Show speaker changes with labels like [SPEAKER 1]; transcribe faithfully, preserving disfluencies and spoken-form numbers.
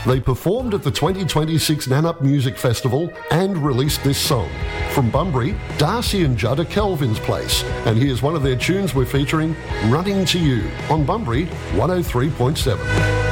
[SPEAKER 1] They performed at the twenty twenty-six Nanup Music Festival and released this song. From Bunbury, Darcy and Judd are Kelvin's Place, and here's one of their tunes we're featuring, Running to You, on Bunbury one oh three point seven.